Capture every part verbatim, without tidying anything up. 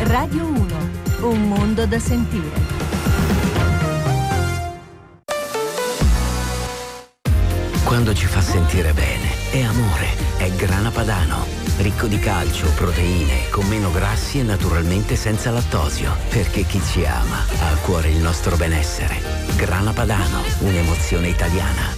Radio uno, un mondo da sentire. Quando ci fa sentire bene, è amore, è Grana Padano. Ricco di calcio, proteine, con meno grassi e naturalmente senza lattosio. Perché chi ci ama ha a cuore il nostro benessere. Grana Padano, un'emozione italiana.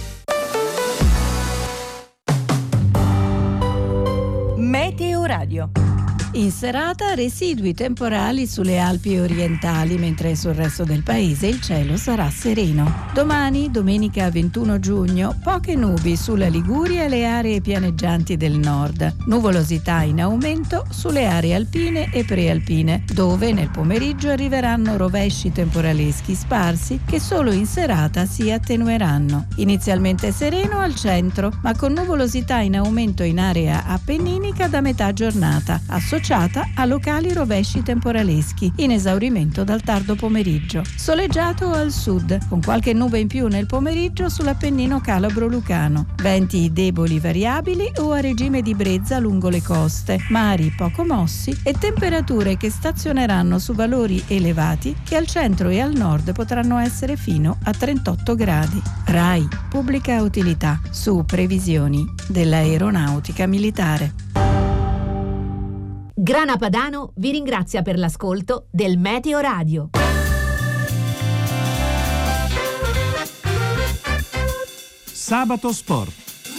Meteo Radio. In serata residui temporali sulle Alpi orientali, mentre sul resto del paese il cielo sarà sereno. Domani, domenica ventuno giugno, poche nubi sulla Liguria e le aree pianeggianti del nord. Nuvolosità in aumento sulle aree alpine e prealpine, dove nel pomeriggio arriveranno rovesci temporaleschi sparsi che solo in serata si attenueranno. Inizialmente sereno al centro, ma con nuvolosità in aumento in area appenninica da metà giornata, associata a locali rovesci temporaleschi, in esaurimento dal tardo pomeriggio. Soleggiato al sud, con qualche nube in più nel pomeriggio sull'Appennino calabro-lucano. Venti deboli variabili o a regime di brezza lungo le coste, mari poco mossi e temperature che stazioneranno su valori elevati che al centro e al nord potranno essere fino a trentotto gradi. RAI, pubblica utilità, su previsioni dell'aeronautica militare. Grana Padano vi ringrazia per l'ascolto del Meteo Radio. Sabato Sport.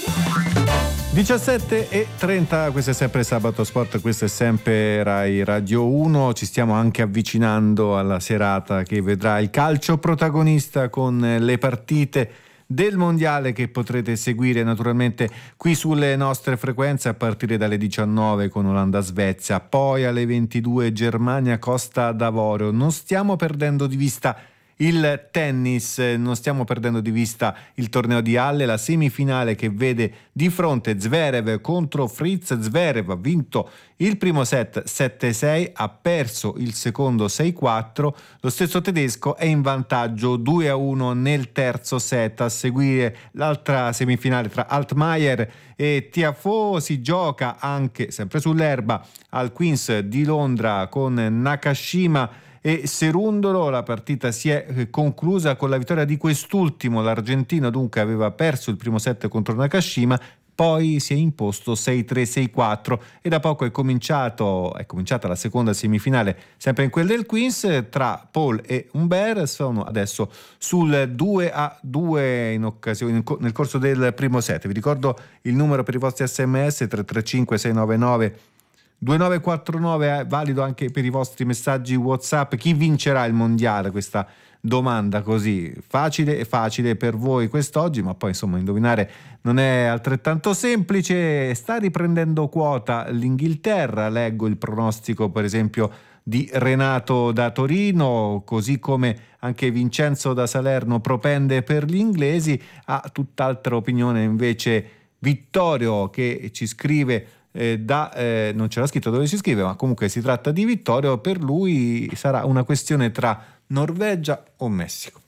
diciassette e trenta, questo è sempre Sabato Sport, questo è sempre Rai Radio uno. Ci stiamo anche avvicinando alla serata che vedrà il calcio protagonista con le partite del mondiale che potrete seguire naturalmente qui sulle nostre frequenze a partire dalle diciannove con Olanda-Svezia, poi alle ventidue Germania-Costa d'Avorio. Non stiamo perdendo di vista il tennis, non stiamo perdendo di vista il torneo di Halle, la semifinale che vede di fronte Zverev contro Fritz. Zverev ha vinto il primo set sette sei, ha perso il secondo sei quattro, lo stesso tedesco è in vantaggio due a uno nel terzo set. A seguire l'altra semifinale tra Altmaier e Tiafoe, si gioca anche sempre sull'erba al Queen's di Londra con Nakashima e Serundolo. La partita si è conclusa con la vittoria di quest'ultimo, l'argentino dunque aveva perso il primo set contro Nakashima, poi si è imposto sei tre sei quattro e da poco è cominciato è cominciata la seconda semifinale sempre in quel del Queens tra Paul e Humbert. Sono adesso sul due a due in occasione, nel corso del primo set. Vi ricordo il numero per i vostri sms tre tre cinque sei nove nove due nove quattro nove, è valido anche per i vostri messaggi WhatsApp. Chi vincerà il mondiale? Questa domanda così facile e facile per voi quest'oggi, ma poi insomma indovinare non è altrettanto semplice. Sta riprendendo quota l'Inghilterra, leggo il pronostico per esempio di Renato da Torino, così come anche Vincenzo da Salerno propende per gli inglesi. Ha tutt'altra opinione invece Vittorio, che ci scrive Eh, da, eh, non c'era scritto dove si scrive, ma comunque si tratta di Vittorio. Per lui sarà una questione tra Norvegia o Messico.